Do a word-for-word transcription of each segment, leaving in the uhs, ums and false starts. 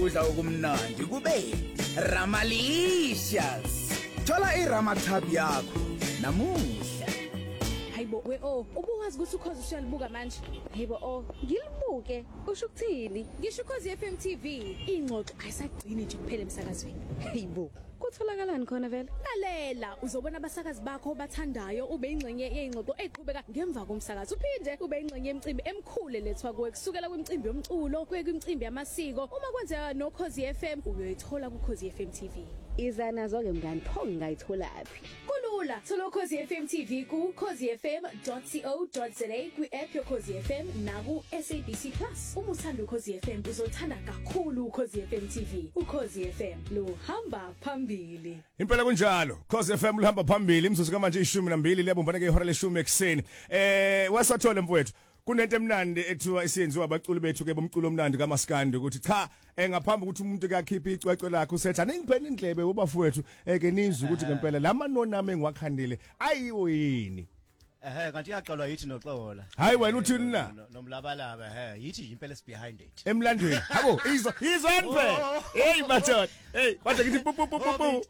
udla okumnandi kube Ramalicious. Thola iRamatab yakho namuhla. Hayibo we oh ubuwazi ukuthi ukhozi usuyalibuka manje. Hayibo oh ngilibuke usho ukuthini? Ngisho ukhozi F M T V ingxoxo ayisagcini nje kuphela emsakazweni. Hayibo kutholakalani khona vele? Lalela uzobona abasakazi bakho bathandayo ube ingxenye yeingxoxo eqhubeka ngemva komsakazo. Uphinde ube ingxenye yemicimbi emkhulu lethwa kuwe kusukela kwimicimbi yomculo kuye kwimicimbi yamasiko. Uma kwenzeka nokhozi F M uyoyithola kukhozi F M T V. Izana zonke mngani pho ngayithola aphi? Kulula thola ukhozi F M T V ku khozi f m dot co dot za kwi app yokhozi F M na ku S A B C Plus. Uma uthanda ukhozi F M uzothanda kakhulu ukhozi F M T V. Ukhozi F M lo hamba phambili. Impela kunjalo. Khosi F M luhamba phambili imzuzu kamanje ishumi nambili liyabumbana ke ihora leshumi ekseni. Eh wasathole mfowethu. Kunento emnandi ethiwa isiyenziwa abaculi bethu ke bomculo omnandi kaMaskandi ukuthi cha engaphambi ukuthi umuntu kakhipha icwecwe lakhe usethi aningipheni indlebe ubafowethu eke nizwe ukuthi ngempela lamanoni ami engiwakhandile ayiwo yini. Eh kanti yaqalwa yithi noxola. Hayi wena uthini na? Nomlabalaba he yithi impela is behind it. Emlandweni. Habo izwa izwa niphe. Hey madoda. Hey wathi ngithi pu pu pu pu.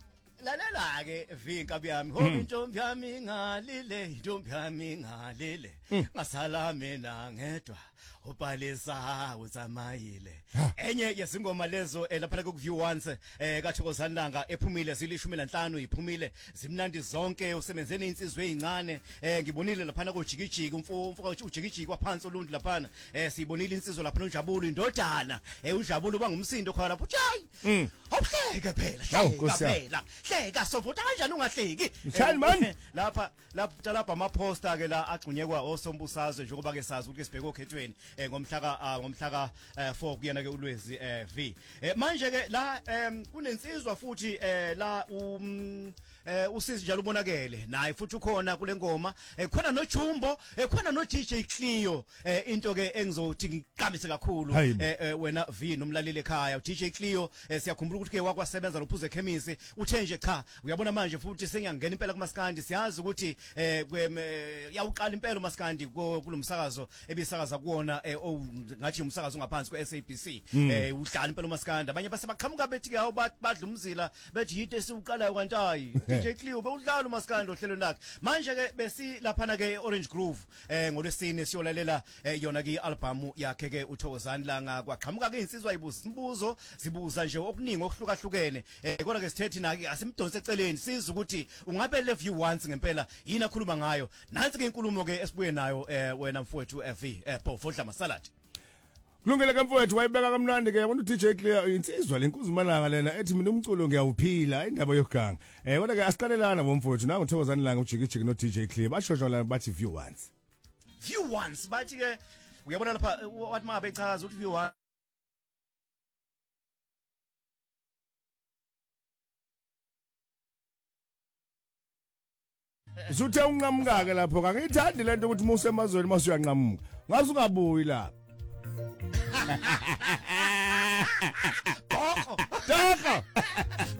Lalela ke vinkabi yami ho intombi yami ngalile intombi yami ngalile ngasala mina ngedwa ubhalisa uzamayile enye yezingoma lezo lapha ku View Once eh kaThokozani Langa ephumile zilishumi nanhlanu iphumile zimnandi zonke usebenzene insizwe ezincane eh ngibonile lapha ku Jikijiki umfo ujikijiki kwaphansi olundi lapha eh sibonile insizwe lapha noJabulu indodana eh uJabulu bangumsindo khona lapho hayi awuhleke phela hleka phela hleka sovota kanjani ungahleki mthani man lapha lapha lapha ama poster ke la agxunyekwa osombusazwe njengoba ke sazi ukuthi sibheke okhethweni ngomhla ka ngomhla ka four kuyena ke uLwezi V manje ke la kunensizwa futhi la um usisi njalo ubonakele naye futhi ukhona kule ngoma khona noJumbo khona no D J Clio into ke engizothi ngiqamise kakhulu wena V nomlaleli ekhaya u D J Clio siyakhumbula ukuthi ke wakwasebenza loPhuze Chemist uthe nje cha uyabona manje futhi sengiyangena impela kuMaskandi siyazi ukuthi yawuqala impela uMaskandi kulomsakazo ebisakaza kuona ngathi umsakazo ngaphansi kwe S A B C udlala impela uMaskandi abanye basebaqhamuka bethi ke awu badla umzila bethi yinto esiuqalayo kantayi D J Clio bewudlala uMaskandi ohlelo lakhe manje ke besi lapha ke Orange Groove ngolwesine siyolalela yona ke album yakhe ke uThokozani Langa kwaqhamuka ke insizwa ibuza imbuzo zibuza nje okuningi okuhlukahlukene kodwa ke sithethi nake asimdonse eceleni siza ukuthi ungabe le View Once ngempela yini akhuluma ngayo nansi ke inkulumo ke esibuye nayo wena mfowethu V Bofodla Masalad. Kulungile ke mfowethu wayibeka kamnandi ke yabona uD J Clear insizwa lenkuzumalanga lena ethi mina umculo ngiyawuphila indaba yoganga eh kodwa ke asiqalelana bomfowethu nangu Thokozani Langa ujikijiki no D J Clear bashosho la bathi View Once View Once bathi ke uyabona lapha wathi mabe echaza ukuthi View Once Suthe unqamuka ke lapho ngangithandi lento ukuthi musa emazweni masuyanqamuka ngaze ungabuyi la Doko Doko